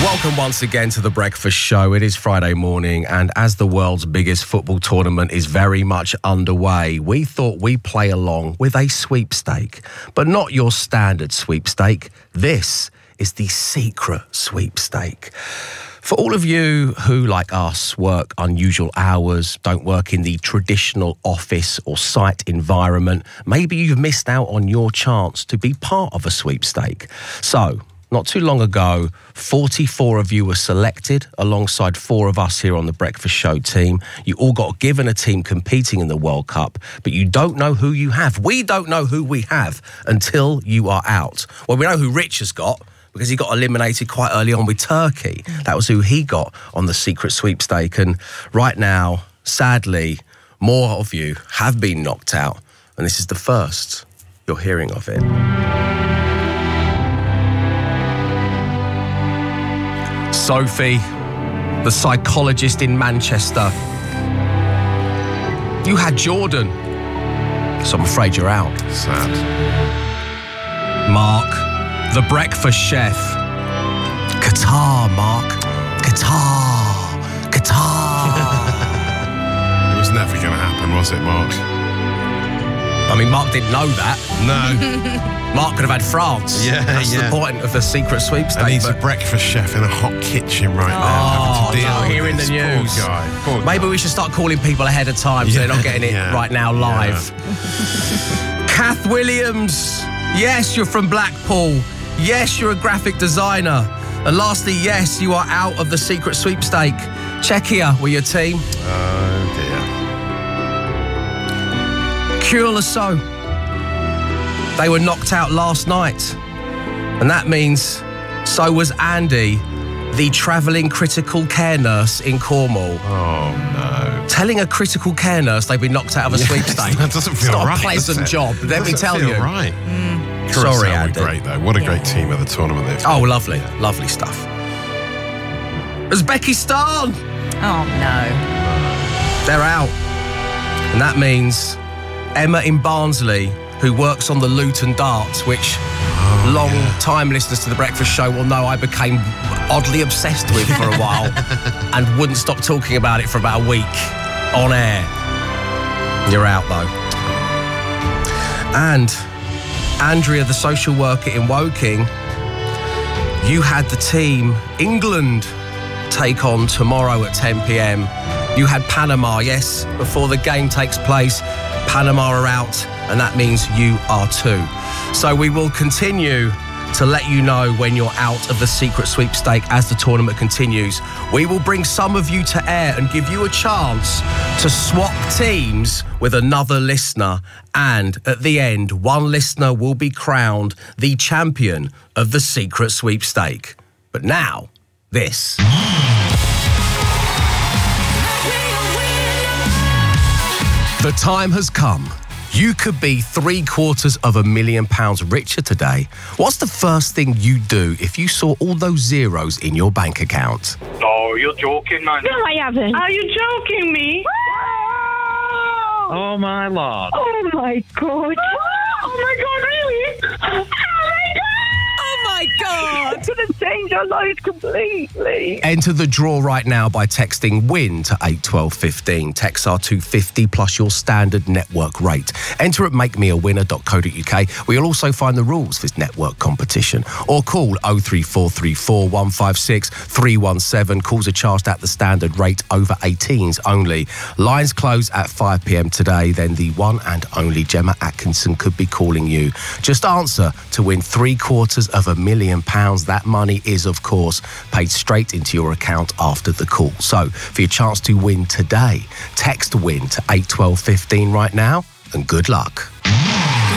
Welcome once again to The Breakfast Show. It is Friday morning, and as the world's biggest football tournament is very much underway, we thought we'd play along with a sweepstake. But not your standard sweepstake. This is the secret sweepstake. For all of you who, like us, work unusual hours, don't work in the traditional office or site environment, maybe you've missed out on your chance to be part of a sweepstake. So, not too long ago, 44 of you were selected alongside 4 of us here on the Breakfast Show team. You all got given a team competing in the World Cup, but you don't know who you have. We don't know who we have until you are out. Well, we know who Rich has got, because he got eliminated quite early on with Turkey. That was who he got on the secret sweepstake. And right now, sadly, more of you have been knocked out. And this is the first you're hearing of it. Sophie, the psychologist in Manchester. You had Jordan, so I'm afraid you're out. Sad. Mark, the breakfast chef. Qatar, Mark. Qatar. It was never going to happen, was it, Mark? I mean, Mark didn't know that. No. Mark could have had France. Yeah, That's the point of the secret sweepstake. And he's a breakfast chef in a hot kitchen right now. Having to deal with hearing the this. news. Poor guy. Poor Maybe guy. we should start calling people ahead of time so they're not getting it right now live. Kath Williams. Yes, you're from Blackpool. Yes, you're a graphic designer. And lastly, yes, you are out of the secret sweepstake. Czechia were your team. Oh, dear. Curacao. They were knocked out last night. And that means so was Andy, the travelling critical care nurse in Cornwall. Oh, no. Telling a critical care nurse they've been knocked out of a sweepstake. That doesn't feel right. It's not a pleasant job, let me tell you. Right. Sorry, Andy. Andy. Great, though. What a great team at the tournament they've Oh, got. lovely. Lovely stuff. Uzbekistan. Oh, no. They're out. And that means Emma in Barnsley, who works on the Luton Darts, which long-time listeners to The Breakfast Show will know I became oddly obsessed with for a while and wouldn't stop talking about it for about a week on air. You're out, though. And Andrea, the social worker in Woking, you had the team England take on tomorrow at 10 p.m. You had Panama, yes, before the game takes place. Panama are out, and that means you are too. So we will continue to let you know when you're out of the secret sweepstake as the tournament continues. We will bring some of you to air and give you a chance to swap teams with another listener. And at the end, one listener will be crowned the champion of the secret sweepstake. But now, this. The time has come. You could be £750,000 richer today. What's the first thing you'd do if you saw all those zeros in your bank account? Oh, you're joking, man. No, I haven't. Are you joking me? Oh, my Lord. Oh, my God. Oh, my God, really? Oh, my God! Oh, my God. It's going to change your life completely. Enter the draw right now by texting WIN to 81215. Texts are $2.50 plus your standard network rate. Enter at makemeawinner.co.uk, where you'll also find the rules for this network competition. Or call 03434 156 317. Calls are charged at the standard rate, over 18s only. Lines close at 5 p.m. today. Then the one and only Gemma Atkinson could be calling you. Just answer to win £750,000. That money is, of course, paid straight into your account after the call. So, for your chance to win today, text WIN to 81215 right now, and good luck.